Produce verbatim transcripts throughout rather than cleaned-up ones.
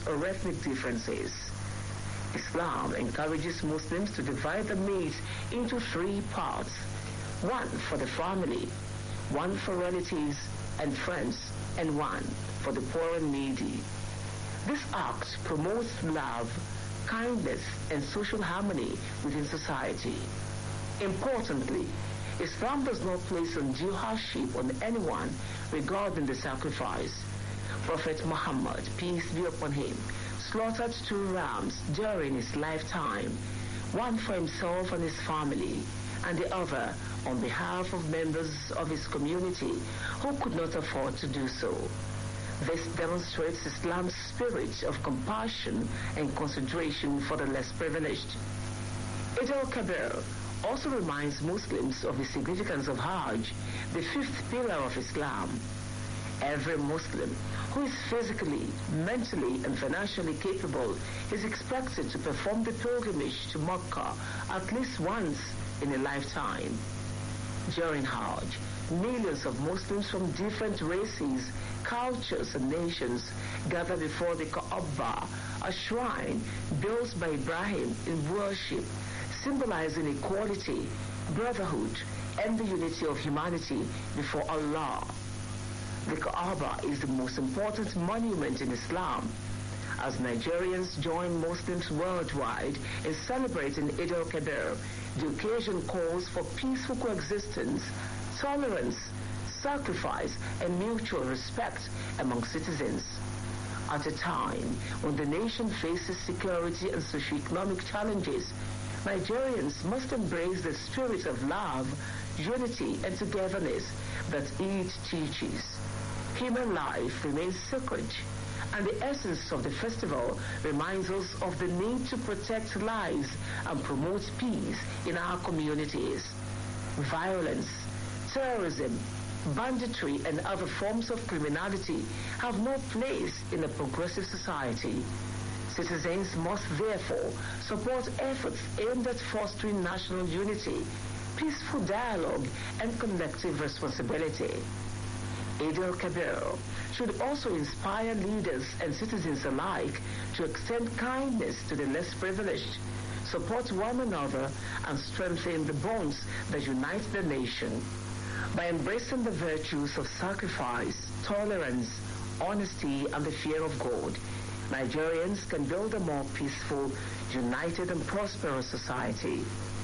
or ethnic differences. Islam encourages Muslims to divide the meat into three parts: one for the family, one for relatives and friends, and one for the poor and needy. This act promotes love, kindness, and social harmony within society. Importantly, Islam does not place undue hardship on anyone regarding the sacrifice. Prophet Muhammad, peace be upon him, slaughtered two rams during his lifetime, one for himself and his family, and the other on behalf of members of his community who could not afford to do so. This demonstrates Islam's spirit of compassion and consideration for the less privileged. Eid al-Kabir also reminds Muslims of the significance of Hajj, the fifth pillar of Islam. Every Muslim who is physically, mentally, and financially capable is expected to perform the pilgrimage to Mecca at least once in a lifetime. During Hajj, millions of Muslims from different races, cultures, and nations gather before the Kaaba, a shrine built by Ibrahim in worship, symbolizing equality, brotherhood, and the unity of humanity before Allah. The Kaaba is the most important monument in Islam. As Nigerians join Muslims worldwide in celebrating Eid al-Kabir, the occasion calls for peaceful coexistence, tolerance, sacrifice, and mutual respect among citizens. At a time when the nation faces security and socio-economic challenges, Nigerians must embrace the spirit of love, unity, and togetherness that Eid teaches. Human life remains sacred, and the essence of the festival reminds us of the need to protect lives and promote peace in our communities. Violence, terrorism, banditry, and other forms of criminality have no place in a progressive society. Citizens must therefore support efforts aimed at fostering national unity, peaceful dialogue, and collective responsibility. Eid al-Kabir should also inspire leaders and citizens alike to extend kindness to the less privileged, support one another, and strengthen the bonds that unite the nation. By embracing the virtues of sacrifice, tolerance, honesty, and the fear of God, Nigerians can build a more peaceful, united, and prosperous society.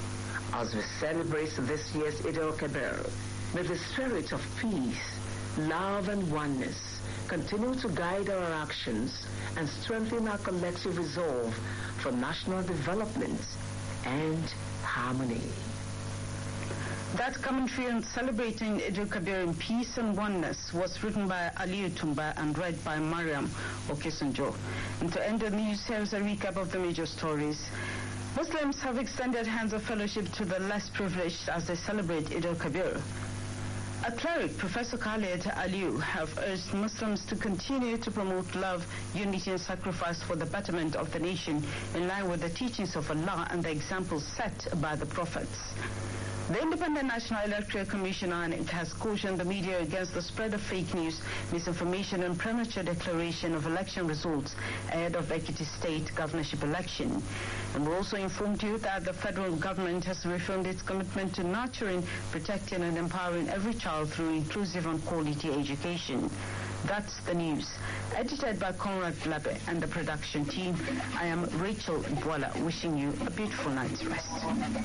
As we celebrate this year's Eid al-Kabir, may the spirit of peace, love, and oneness continue to guide our actions and strengthen our collective resolve for national development and harmony. That commentary on celebrating Eid al-Kabir in peace and oneness was written by Aliyu Tumba and read by Mariam Okesunjo. And to end the news, here's a recap of the major stories. Muslims have extended hands of fellowship to the less privileged as they celebrate Eid al-Kabir. A cleric, Professor Khaled Aliyu, have urged Muslims to continue to promote love, unity, and sacrifice for the betterment of the nation in line with the teachings of Allah and the examples set by the prophets. The Independent National Electoral Commission (I N E C) has cautioned the media against the spread of fake news, misinformation, and premature declaration of election results ahead of Ekiti State governorship election. And we also informed you that the federal government has reaffirmed its commitment to nurturing, protecting, and empowering every child through inclusive and quality education. That's the news. Edited by Conrad Labe and the production team, I am Rachel Bwala, wishing you a beautiful night's rest.